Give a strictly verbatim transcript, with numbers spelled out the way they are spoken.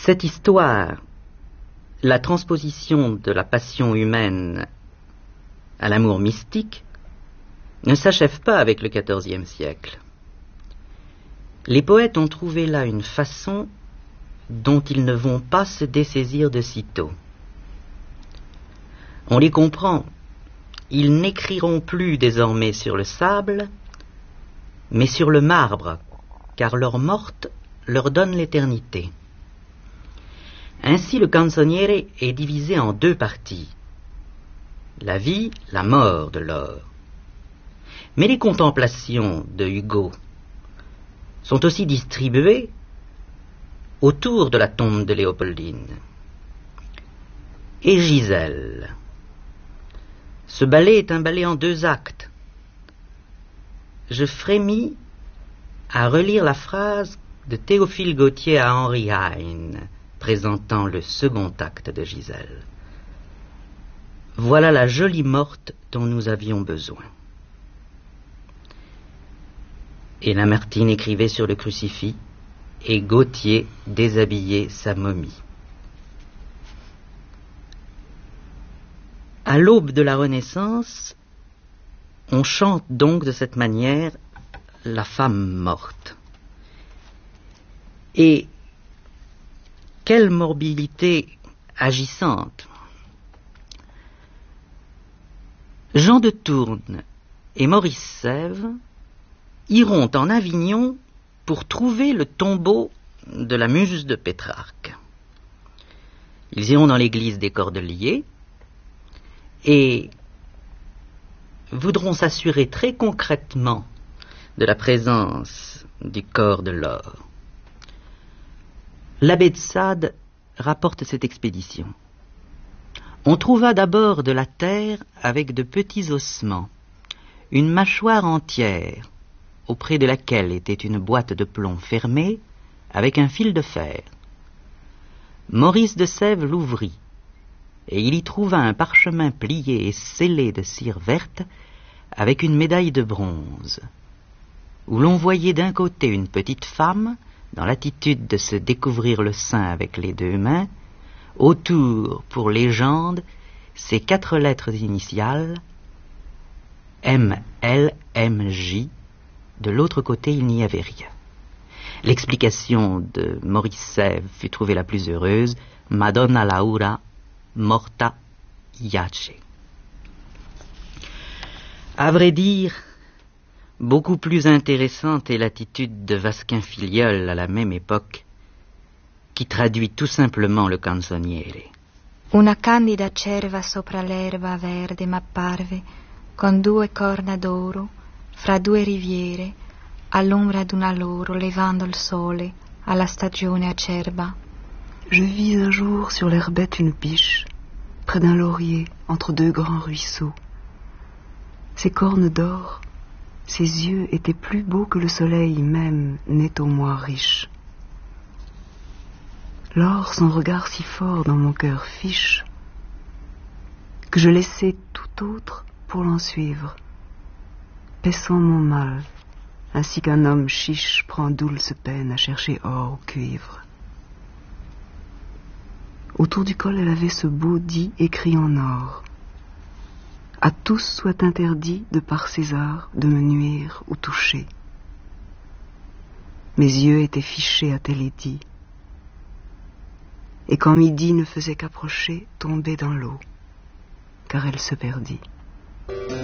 Cette histoire, la transposition de la passion humaine à l'amour mystique, ne s'achève pas avec le quatorzième siècle. Les poètes ont trouvé là une façon dont ils ne vont pas se dessaisir de sitôt. On les comprend, ils n'écriront plus désormais sur le sable, mais sur le marbre, car leur morte leur donne l'éternité. Ainsi le canzoniere est divisé en deux parties, la vie, la mort de Laure. Mais les contemplations de Hugo sont aussi distribuées autour de la tombe de Léopoldine. Et Gisèle. Ce ballet est un ballet en deux actes. Je frémis à relire la phrase de Théophile Gautier à Henri Heine, présentant le second acte de Gisèle. Voilà la jolie morte dont nous avions besoin. Et Lamartine écrivait sur le crucifix, et Gautier déshabillait sa momie. À l'aube de la Renaissance, on chante donc de cette manière la femme morte. Et quelle morbidité agissante! Jean de Tourne et Maurice Sèvres iront en Avignon pour trouver le tombeau de la muse de Pétrarque. Ils iront dans l'église des Cordeliers et voudront s'assurer très concrètement de la présence du corps de Laure. L'abbé de Sade rapporte cette expédition. On trouva d'abord de la terre avec de petits ossements, une mâchoire entière, auprès de laquelle était une boîte de plomb fermée avec un fil de fer. Maurice de Sèvres l'ouvrit, et il y trouva un parchemin plié et scellé de cire verte avec une médaille de bronze, où l'on voyait d'un côté une petite femme, dans l'attitude de se découvrir le sein avec les deux mains, autour, pour légende, ces quatre lettres initiales, M L M J. De l'autre côté, il n'y avait rien. L'explication de Maurice Sèvres fut trouvée la plus heureuse, Madonna Laura morta iace. À vrai dire, beaucoup plus intéressante est l'attitude de Vasquin-Filiol à la même époque, qui traduit tout simplement le canzoniere. Una candida cerva sopra l'erba verde m'apparve, con due corna d'oro, fra due riviere, all'ombra d'una loro, levando il sole, alla stagione acerba. Je vis un jour sur l'herbette une biche, près d'un laurier, entre deux grands ruisseaux. Ses cornes d'or, ses yeux étaient plus beaux que le soleil même, né au mois riche. Lors son regard si fort dans mon cœur fiche, que je laissai tout autre pour l'en suivre, paissant mon mal, ainsi qu'un homme chiche prend douce peine à chercher or ou cuivre. Autour du col, elle avait ce beau dit écrit en or. À tous soit interdit, de par César, de me nuire ou toucher. Mes yeux étaient fichés à tel édit, et quand midi ne faisait qu'approcher, tombaient dans l'eau, car elle se perdit.